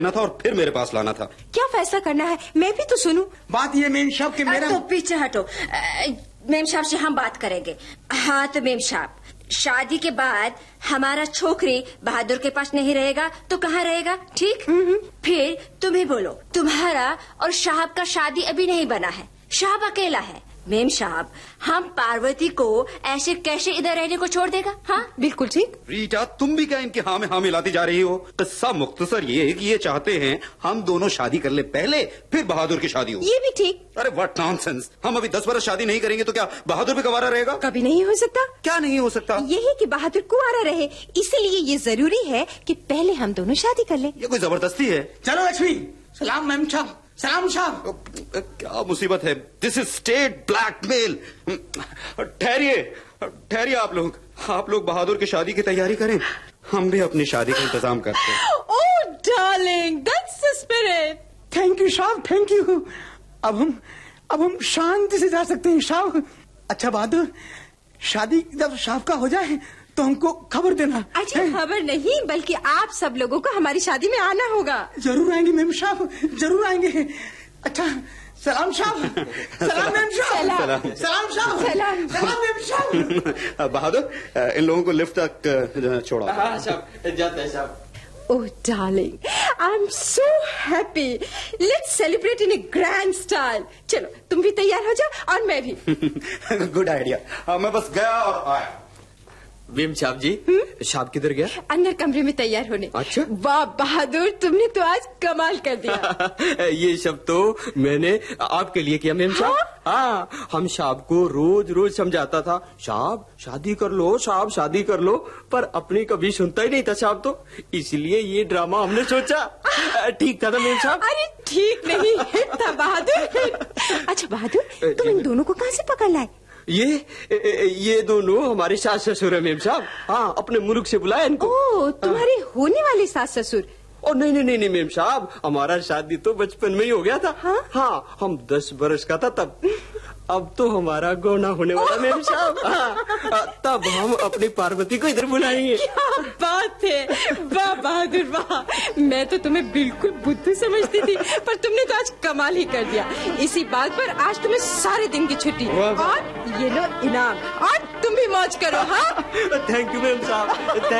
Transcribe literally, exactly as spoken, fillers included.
था और फिर मेरे पास लाना था। क्या फैसला करना है, मैं भी तो सुनूं। बात ये मेम साहब कि मेरा तो पीछे हटो, मेम साहब से हम बात करेंगे। हाँ तो मेम साहब, शादी के बाद हमारा छोकरी बहादुर के पास नहीं रहेगा तो कहाँ रहेगा, ठीक? फिर तुम ही बोलो, तुम्हारा और साहब का शादी अभी नहीं बना है, साहब अकेला है। मेम साहब, हम पार्वती को ऐसे कैसे इधर रहने को छोड़ देगा? हाँ बिल्कुल ठीक। रीटा, तुम भी क्या इनके हाँ में हाँ मिलाती जा रही हो? किस्सा मुख्तसर ये है कि ये चाहते हैं हम दोनों शादी कर ले पहले, फिर बहादुर की शादी हो। ये भी ठीक। अरे व्हाट नॉनसेंस, हम अभी दस बरस शादी नहीं करेंगे तो क्या बहादुर भी गवारा रहेगा? कभी नहीं हो सकता। क्या नहीं हो सकता? यही कि बहादुर कुंवारा रहे, इसीलिए ये जरूरी है कि पहले हम दोनों शादी कर ले। ये कोई जबरदस्ती है? चलो लक्ष्मी, सलाम मेम साहब, सलाम साहब। क्या मुसीबत है? This is state blackmail. ठहरिए ठहरिए, आप लोग आप लोग बहादुर की शादी की तैयारी करें, हम भी अपनी शादी का इंतजाम करते हैं। ओह darling, that's the spirit. Thank you साहब, थैंक यू। अब हम अब हम शांति से जा सकते हैं साहब। अच्छा बहादुर, शादी जब साहब का हो जाए तो हमको खबर देना। अच्छा खबर नहीं, बल्कि आप सब लोगों को हमारी शादी में आना होगा। जरूर आएंगे मेम साहब, जरूर आएंगे। अच्छा सलाम साहब, सलाम मेम साहब, सलाम सलाम साहब, सलाम सलाम मेम साहब। बहादुर, इन लोगों को लिफ्ट तक छोड़ा। हाँ साहब, जाते हैं साहब। Oh darling, I'm so happy. Let's celebrate in a grand style. चलो तुम भी तैयार हो जाओ और मैं भी। Good idea. मैं बस गया और आया। मेम साहब जी, साहब किधर गया? अंदर कमरे में तैयार होने। अच्छा। वाह बहादुर, तुमने तो आज कमाल कर दिया। ये सब तो मैंने आपके लिए किया मेम साहब। हाँ, हम साहब को रोज रोज समझाता था, साहब शादी कर लो, साहब शादी कर लो, पर अपनी कभी सुनता ही नहीं था साहब, तो इसलिए ये ड्रामा हमने सोचा। ठीक था ना मेम साहब? अरे ठीक नहीं, हिट था बहादुर। अच्छा बहादुर, तुम इन दोनों को कहाँ से पकड़ लाए? ये ये दोनों हमारे सास ससुर है मेम साहब। हाँ, अपने मुल्क से बुलाया इनको। ओह, तुम्हारे होने वाले सास ससुर? ओ नहीं नहीं नहीं मेम साहब, हमारा शादी तो बचपन में ही हो गया था। हाँ, हाँ, हम दस बरस का था तब। अब तो हमारा गौना होने वाला मेम साहब। हाँ, तब हम अपनी पार्वती को इधर बुलाएंगे। क्या बात है, वाह बहादुर वाह। मैं तो तुम्हें बिल्कुल बुद्धू समझती थी, पर तुमने तो आज कमाल ही कर दिया। इसी बात पर आज तुम्हें सारे दिन की छुट्टी और ये लो इनाम, और तुम भी मौज करो। हाँ थैंक यू मेम साहब।